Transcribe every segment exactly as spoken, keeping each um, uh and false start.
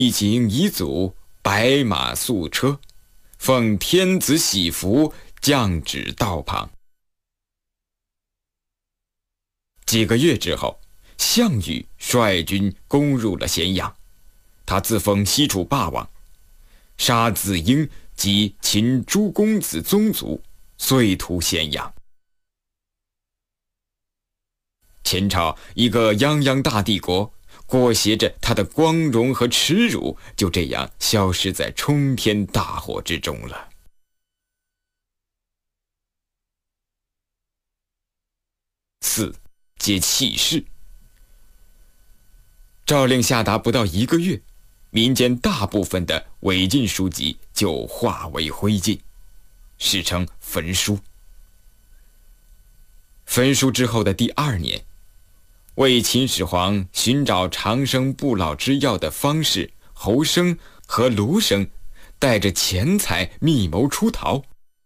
一行彝族白马素车，奉天子喜符，降旨道旁。几个月之后，项羽率军攻入了咸阳，他自封西楚霸王，杀子婴及秦诸公子宗族，遂屠咸阳。秦朝一个泱泱大帝国，裹挟着他的光荣和耻辱，就这样消失在冲天大火之中了。四，皆弃市。诏令下达不到一个月，民间大部分的违禁书籍就化为灰烬，史称焚书。焚书之后的第二年，为秦始皇寻找长生不老之药的方士侯生和卢生带着钱财密谋出逃，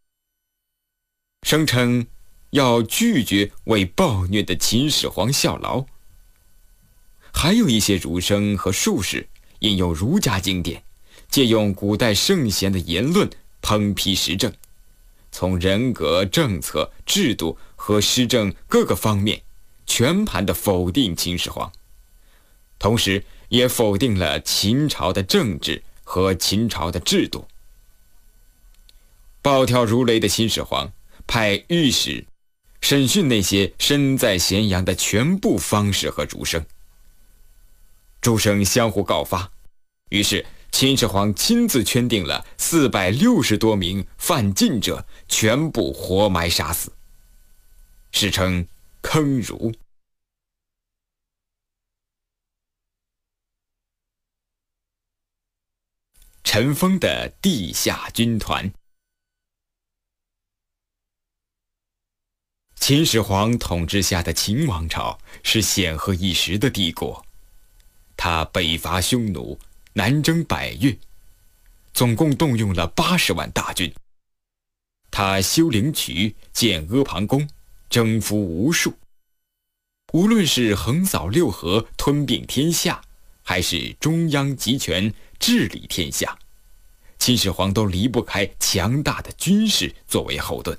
声称要拒绝为暴虐的秦始皇效劳。还有一些儒生和术士引用儒家经典，借用古代圣贤的言论抨批时政，从人格、政策、制度和施政各个方面全盘地否定秦始皇，同时也否定了秦朝的政治和秦朝的制度。暴跳如雷的秦始皇派御史审讯那些身在咸阳的全部方士和儒生，诸生相互告发，于是秦始皇亲自圈定了四百六十多名犯禁者，全部活埋杀死，史称坑儒。尘封的地下军团。秦始皇统治下的秦王朝是显赫一时的帝国，他北伐匈奴，南征百越，总共动用了八十万大军。他修灵渠，建阿房宫，征服无数。无论是横扫六合，吞并天下，还是中央集权，治理天下，秦始皇都离不开强大的军事作为后盾。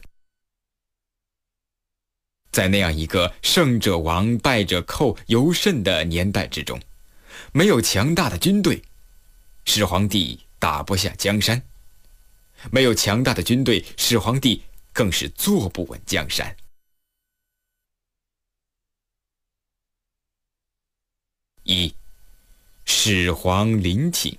在那样一个胜者亡，败者寇尤甚的年代之中，没有强大的军队，始皇帝打不下江山；没有强大的军队，始皇帝更是坐不稳江山。一，始皇陵寝。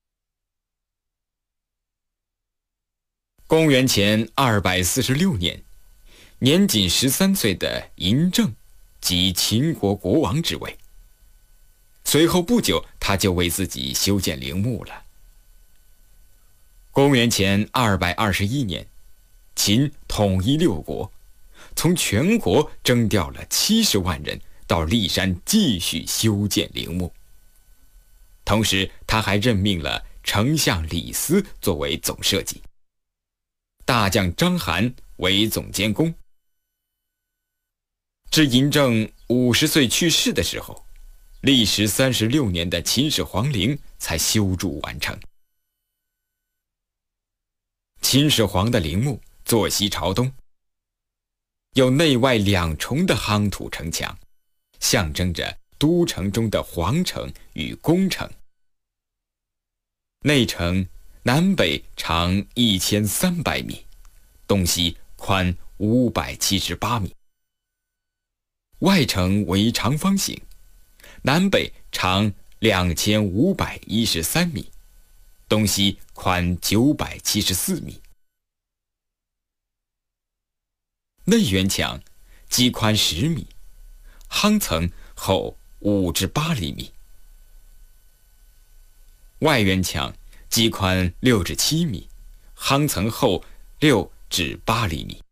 公元前二百四十六年，年仅十三岁的嬴政即秦国国王之位。随后不久，他就为自己修建陵墓了。公元前二百二十一年，秦统一六国，从全国征调了七十万人到骊山继续修建陵墓。同时，他还任命了丞相李斯作为总设计，大将章邯为总监工。至嬴政五十岁去世的时候，历时三十六年的秦始皇陵才修筑完成。秦始皇的陵墓坐西朝东，有内外两重的夯土城墙，象征着都城中的皇城与宫城。内城南北长一千三百米，东西宽五百七十八米。外城为长方形，南北长两千五百一十三米，东西宽九百七十四米。内圆墙基宽十米，夯层厚五至八厘米。外圆墙基宽六至七米，夯层厚六至八厘米。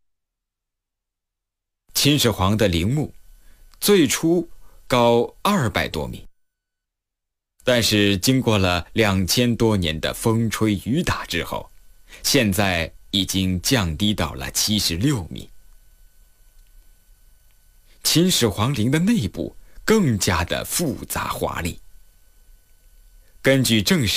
秦始皇的陵墓最初高二百多米，但是经过了两千多年的风吹雨打之后，现在已经降低到了七十六米。秦始皇陵的内部更加的复杂华丽， 根据正史